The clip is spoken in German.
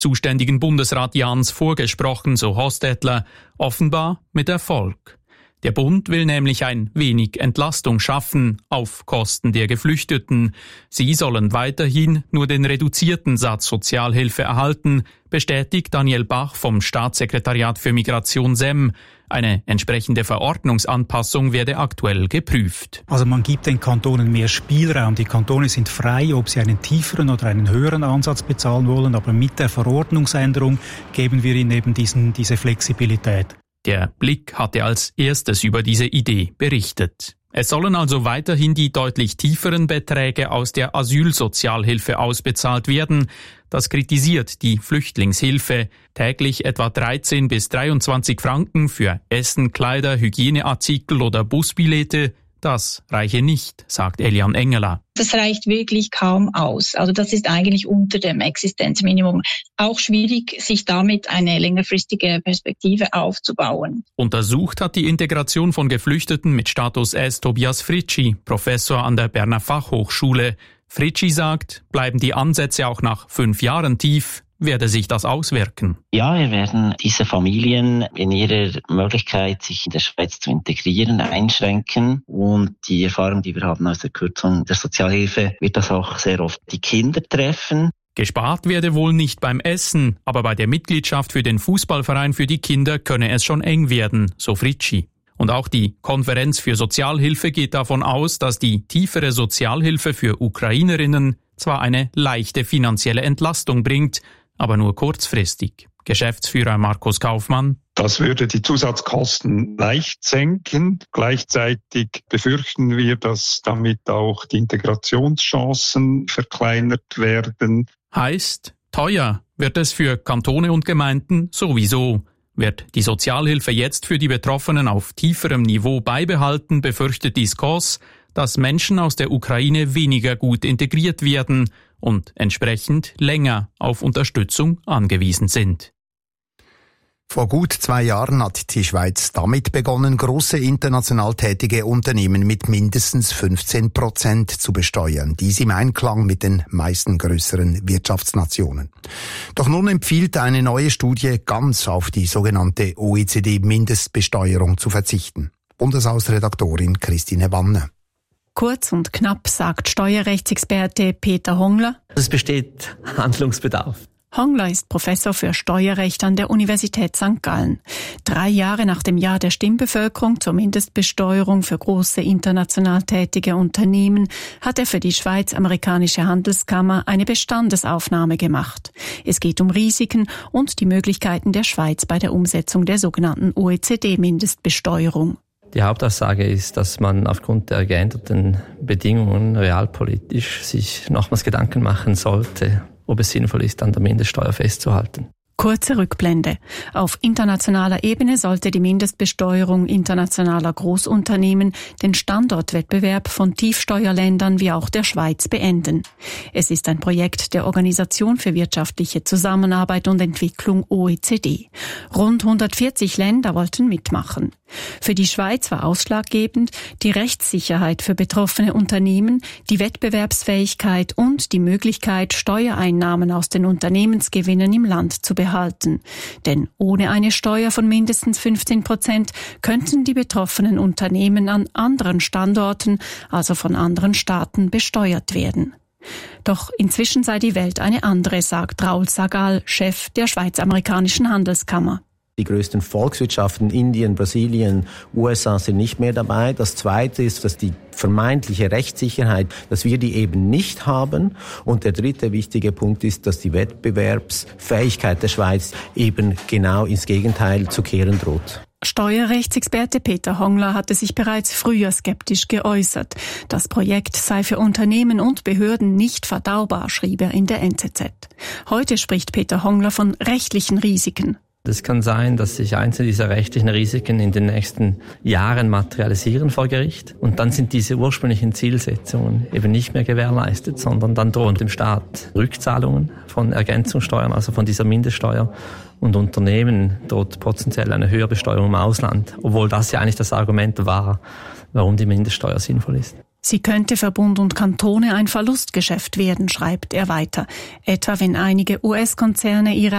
zuständigen Bundesrat Jahns vorgesprochen, so Hostetler, offenbar mit Erfolg. Der Bund will nämlich ein wenig Entlastung schaffen auf Kosten der Geflüchteten. Sie sollen weiterhin nur den reduzierten Satz Sozialhilfe erhalten, bestätigt Daniel Bach vom Staatssekretariat für Migration SEM. Eine entsprechende Verordnungsanpassung werde aktuell geprüft. Also man gibt den Kantonen mehr Spielraum. Die Kantone sind frei, ob sie einen tieferen oder einen höheren Ansatz bezahlen wollen, aber mit der Verordnungsänderung geben wir ihnen eben diese Flexibilität. Der Blick hatte als erstes über diese Idee berichtet. Es sollen also weiterhin die deutlich tieferen Beträge aus der Asylsozialhilfe ausbezahlt werden. Das kritisiert die Flüchtlingshilfe. Täglich etwa 13 bis 23 Franken für Essen, Kleider, Hygieneartikel oder Busbillette. Das reiche nicht, sagt Elian Engeler. Das reicht wirklich kaum aus. Also das ist eigentlich unter dem Existenzminimum. Auch schwierig, sich damit eine längerfristige Perspektive aufzubauen. Untersucht hat die Integration von Geflüchteten mit Status S Tobias Fritschi, Professor an der Berner Fachhochschule. Fritschi sagt, bleiben die Ansätze auch nach 5 Jahren tief, werde sich das auswirken? Ja, wir werden diese Familien in ihrer Möglichkeit, sich in der Schweiz zu integrieren, einschränken. Und die Erfahrung, die wir haben aus der Kürzung der Sozialhilfe, wird das auch sehr oft die Kinder treffen. Gespart werde wohl nicht beim Essen, aber bei der Mitgliedschaft für den Fußballverein für die Kinder könne es schon eng werden, so Fritschi. Und auch die Konferenz für Sozialhilfe geht davon aus, dass die tiefere Sozialhilfe für Ukrainerinnen zwar eine leichte finanzielle Entlastung bringt, aber nur kurzfristig. Geschäftsführer Markus Kaufmann. Das würde die Zusatzkosten leicht senken. Gleichzeitig befürchten wir, dass damit auch die Integrationschancen verkleinert werden. Heißt, teuer wird es für Kantone und Gemeinden sowieso. Wird die Sozialhilfe jetzt für die Betroffenen auf tieferem Niveau beibehalten, befürchtet die SCOS, dass Menschen aus der Ukraine weniger gut integriert werden und entsprechend länger auf Unterstützung angewiesen sind. Vor gut 2 Jahren hat die Schweiz damit begonnen, grosse international tätige Unternehmen mit mindestens 15% zu besteuern. Dies im Einklang mit den meisten größeren Wirtschaftsnationen. Doch nun empfiehlt eine neue Studie, ganz auf die sogenannte OECD-Mindestbesteuerung zu verzichten. Bundeshausredaktorin Christine Wanne. Kurz und knapp sagt Steuerrechtsexperte Peter Hongler. Es besteht Handlungsbedarf. Hongler ist Professor für Steuerrecht an der Universität St. Gallen. 3 Jahre nach dem Jahr der Stimmbevölkerung zur Mindestbesteuerung für große international tätige Unternehmen hat er für die Schweiz-Amerikanische Handelskammer eine Bestandesaufnahme gemacht. Es geht um Risiken und die Möglichkeiten der Schweiz bei der Umsetzung der sogenannten OECD-Mindestbesteuerung. Die Hauptaussage ist, dass man aufgrund der geänderten Bedingungen realpolitisch sich nochmals Gedanken machen sollte, ob es sinnvoll ist, an der Mindeststeuer festzuhalten. Kurze Rückblende. Auf internationaler Ebene sollte die Mindestbesteuerung internationaler Großunternehmen den Standortwettbewerb von Tiefsteuerländern wie auch der Schweiz beenden. Es ist ein Projekt der Organisation für wirtschaftliche Zusammenarbeit und Entwicklung OECD. Rund 140 Länder wollten mitmachen. Für die Schweiz war ausschlaggebend die Rechtssicherheit für betroffene Unternehmen, die Wettbewerbsfähigkeit und die Möglichkeit, Steuereinnahmen aus den Unternehmensgewinnen im Land zu behalten. Denn ohne eine Steuer von mindestens 15% könnten die betroffenen Unternehmen an anderen Standorten, also von anderen Staaten, besteuert werden. Doch inzwischen sei die Welt eine andere, sagt Raoul Sagal, Chef der Schweiz-Amerikanischen Handelskammer. Die größten Volkswirtschaften, Indien, Brasilien, USA sind nicht mehr dabei. Das Zweite ist, dass die vermeintliche Rechtssicherheit, dass wir die eben nicht haben. Und der dritte wichtige Punkt ist, dass die Wettbewerbsfähigkeit der Schweiz eben genau ins Gegenteil zu kehren droht. Steuerrechtsexperte Peter Hongler hatte sich bereits früher skeptisch geäußert. Das Projekt sei für Unternehmen und Behörden nicht verdaubar, schrieb er in der NZZ. Heute spricht Peter Hongler von rechtlichen Risiken. Es kann sein, dass sich einzelne dieser rechtlichen Risiken in den nächsten Jahren materialisieren vor Gericht. Und dann sind diese ursprünglichen Zielsetzungen eben nicht mehr gewährleistet, sondern dann drohen dem Staat Rückzahlungen von Ergänzungssteuern, also von dieser Mindeststeuer. Und Unternehmen droht potenziell eine höhere Besteuerung im Ausland, obwohl das ja eigentlich das Argument war, warum die Mindeststeuer sinnvoll ist. Sie könnte für Bund und Kantone ein Verlustgeschäft werden, schreibt er weiter. Etwa wenn einige US-Konzerne ihre